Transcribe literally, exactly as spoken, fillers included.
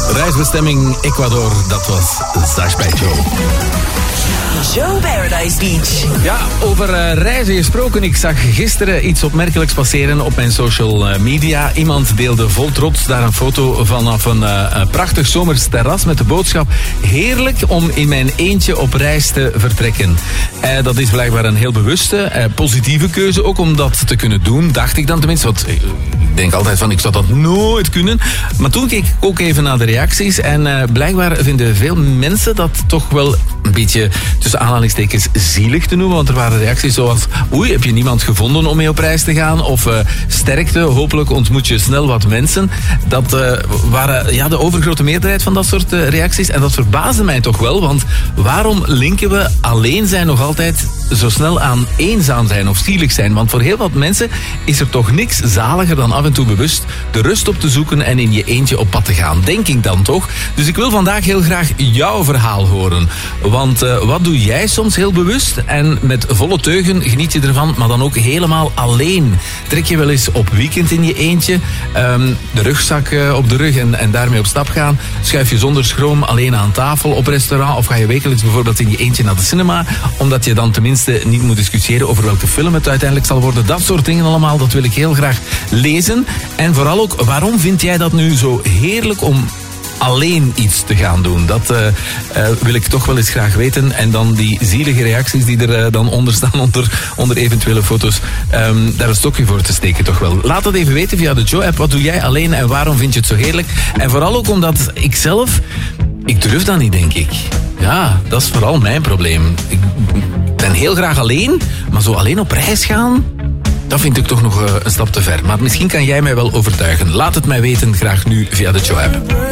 Reisbestemming Ecuador, dat was Sash bij Joe. Joe Paradise Beach. Ja, over uh, reizen gesproken. Ik zag gisteren iets opmerkelijks passeren op mijn social uh, media. Iemand deelde vol trots daar een foto vanaf een uh, prachtig zomers terras met de boodschap: heerlijk om in mijn eentje op reis te vertrekken. Uh, dat is blijkbaar een heel bewuste, uh, positieve keuze ook om dat te kunnen doen, dacht ik dan tenminste. Want ik denk altijd van, ik zou dat nooit kunnen. Maar toen keek ik ook even naar de reacties en uh, blijkbaar vinden veel mensen dat toch wel een beetje tussen aanhalingstekens zielig te noemen, want er waren reacties zoals: oei, heb je niemand gevonden om mee op reis te gaan? Of uh, sterkte, hopelijk ontmoet je snel wat mensen. Dat uh, waren ja, de overgrote meerderheid van dat soort uh, reacties. En dat verbaasde mij toch wel, want waarom linken we alleen zijn nog altijd zo snel aan eenzaam zijn of zielig zijn? Want voor heel wat mensen is er toch niks zaliger dan af en toe bewust de rust op te zoeken en in je eentje op pad te gaan. Denk ik dan toch? Dus ik wil vandaag heel graag jouw verhaal horen. Want uh, wat doe jij soms heel bewust en met volle teugen geniet je ervan, maar dan ook helemaal alleen? Trek je wel eens op weekend in je eentje, um, de rugzak uh, op de rug en, en daarmee op stap gaan? Schuif je zonder schroom alleen aan tafel op restaurant? Of ga je wekelijks bijvoorbeeld in je eentje naar de cinema, omdat je dan tenminste niet moet discussiëren over welke film het uiteindelijk zal worden? Dat soort dingen allemaal, dat wil ik heel graag lezen. En vooral ook, waarom vind jij dat nu zo heerlijk om alleen iets te gaan doen? Dat uh, uh, wil ik toch wel eens graag weten. En dan die zielige reacties die er uh, dan onder staan, onder, onder eventuele foto's, um, daar een stokje voor te steken toch wel. Laat dat even weten via de Joe-app. Wat doe jij alleen en waarom vind je het zo heerlijk? En vooral ook omdat ik zelf, ik durf dat niet, denk ik. Ja, dat is vooral mijn probleem. Ik ben heel graag alleen, maar zo alleen op reis gaan, dat vind ik toch nog uh, een stap te ver. Maar misschien kan jij mij wel overtuigen. Laat het mij weten, graag nu via de Joe-app.